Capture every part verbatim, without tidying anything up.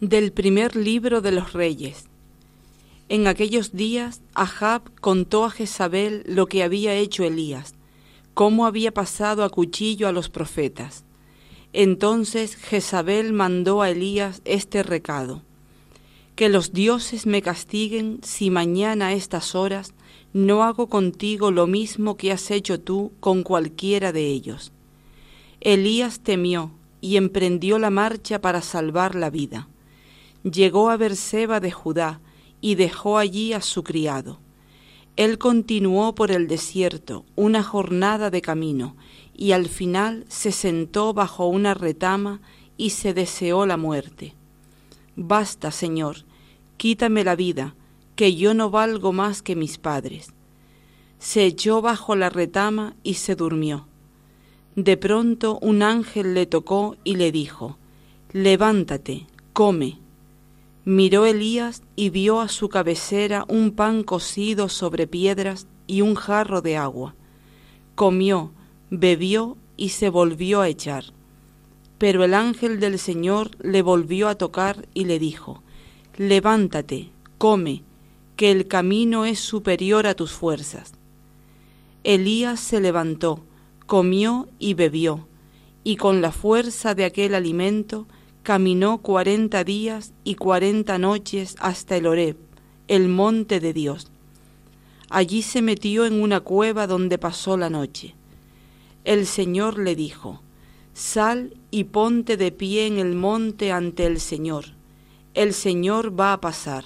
Del primer libro de los Reyes. En aquellos días, Ahab contó a Jezabel lo que había hecho Elías, cómo había pasado a cuchillo a los profetas. Entonces Jezabel mandó a Elías este recado: que los dioses me castiguen si mañana a estas horas no hago contigo lo mismo que has hecho tú con cualquiera de ellos. Elías temió y emprendió la marcha para salvar la vida. Llegó a Berseba de Judá y dejó allí a su criado. Él continuó por el desierto una jornada de camino y al final se sentó bajo una retama y se deseó la muerte. Basta, Señor, quítame la vida, que yo no valgo más que mis padres. Se echó bajo la retama y se durmió. De pronto un ángel le tocó y le dijo: levántate, come. Miró Elías y vio a su cabecera un pan cocido sobre piedras y un jarro de agua. Comió, bebió y se volvió a echar. Pero el ángel del Señor le volvió a tocar y le dijo: levántate, come, que el camino es superior a tus fuerzas. Elías se levantó, comió y bebió, y con la fuerza de aquel alimento caminó cuarenta días y cuarenta noches hasta el Horeb, el monte de Dios. Allí se metió en una cueva donde pasó la noche. El Señor le dijo: sal y ponte de pie en el monte ante el Señor. El Señor va a pasar.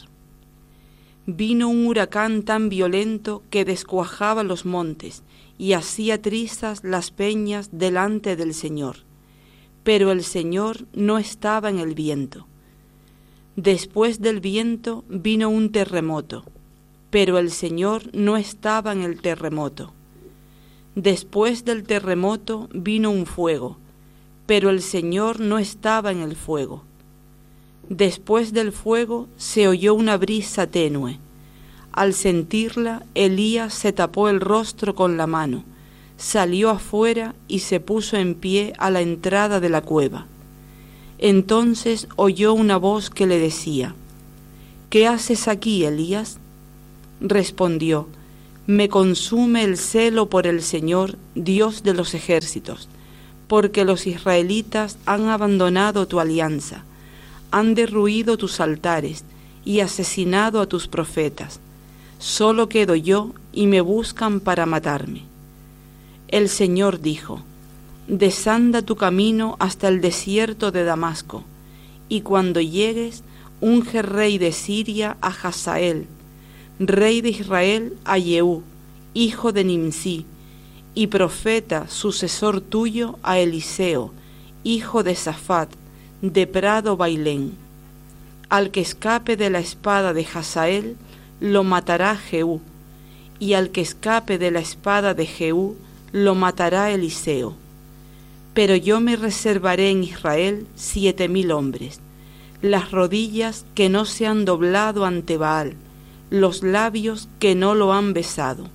Vino un huracán tan violento que descuajaba los montes y hacía trizas las peñas delante del Señor. Pero el Señor no estaba en el viento. Después del viento vino un terremoto, pero el Señor no estaba en el terremoto. Después del terremoto vino un fuego, pero el Señor no estaba en el fuego. Después del fuego se oyó una brisa tenue. Al sentirla, Elías se tapó el rostro con la mano, salió afuera y se puso en pie a la entrada de la cueva. Entonces oyó una voz que le decía: ¿qué haces aquí, Elías? Respondió: me consume el celo por el Señor, Dios de los ejércitos, porque los israelitas han abandonado tu alianza, han derruido tus altares y asesinado a tus profetas. Solo quedo yo y me buscan para matarme. El Señor dijo: desanda tu camino hasta el desierto de Damasco, y cuando llegues, unge rey de Siria a Hazael, rey de Israel a Jehú, hijo de Nimsi, y profeta sucesor tuyo a Eliseo, hijo de Safat, de Prado Bailén. Al que escape de la espada de Hazael, lo matará Jehú, y al que escape de la espada de Jehú, lo matará Eliseo. Pero yo me reservaré en Israel siete mil hombres, las rodillas que no se han doblado ante Baal, los labios que no lo han besado.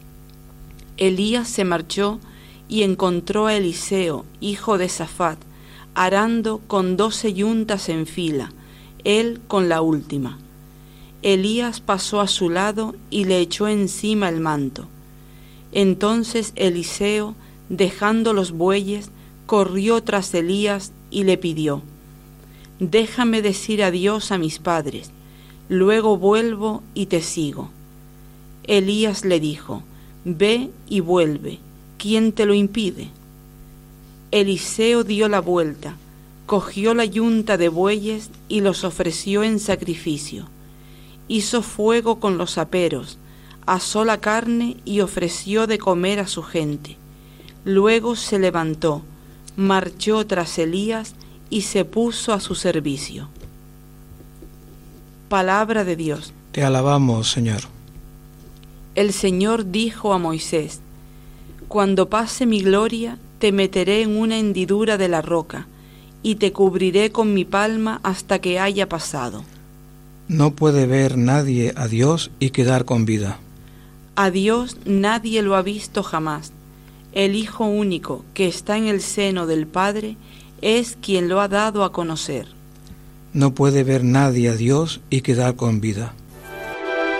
Elías se marchó y encontró a Eliseo, hijo de Safat, arando con doce yuntas en fila, él con la última. Elías pasó a su lado y le echó encima el manto. Entonces Eliseo, dejando los bueyes, corrió tras Elías y le pidió: déjame decir adiós a mis padres, luego vuelvo y te sigo. Elías le dijo: ve y vuelve, ¿quién te lo impide? Eliseo dio la vuelta, cogió la yunta de bueyes y los ofreció en sacrificio. Hizo fuego con los aperos, asó la carne y ofreció de comer a su gente. Luego se levantó, marchó tras Elías y se puso a su servicio. Palabra de Dios. Te alabamos, Señor. El Señor dijo a Moisés: cuando pase mi gloria, te meteré en una hendidura de la roca, y te cubriré con mi palma hasta que haya pasado. No puede ver nadie a Dios y quedar con vida. A Dios nadie lo ha visto jamás. El Hijo único que está en el seno del Padre es quien lo ha dado a conocer. No puede ver nadie a Dios y quedar con vida.